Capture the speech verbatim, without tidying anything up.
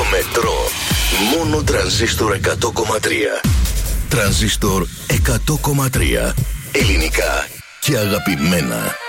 μετρό. Μόνο Τρανζίστορ εκατό κόμμα τρία. Τρανζίστορ εκατό κόμμα τρία. Ελληνικά και αγαπημένα.